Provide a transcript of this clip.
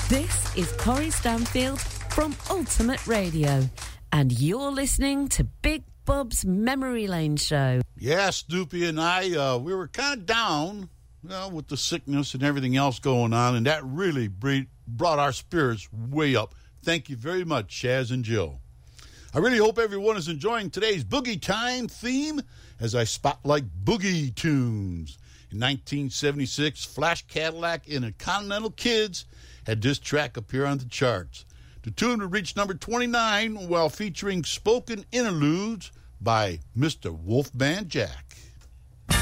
This is Corey Stanfield from Ultimate Radio, and you're listening to Big Bob's Memory Lane Show. Yeah, Snoopy and I, we were kind of down with the sickness and everything else going on, and that really brought our spirits way up. Thank you very much, Chaz and Jill. I really hope everyone is enjoying today's Boogie Time theme as I spotlight boogie tunes. In 1976, Flash Cadillac and the Continental Kids had this track appear on the charts. The tune would reach number 29 while featuring spoken interludes by Mr. Wolfman Jack.